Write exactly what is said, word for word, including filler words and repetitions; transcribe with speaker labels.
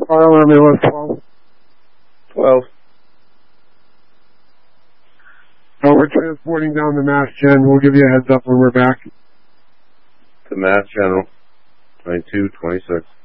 Speaker 1: fire alarm was twelve.
Speaker 2: twelve.
Speaker 1: Oh, we're transporting down the Mass Gen. We'll give you a heads up when we're back.
Speaker 2: The Mass General, twenty-two twenty-six.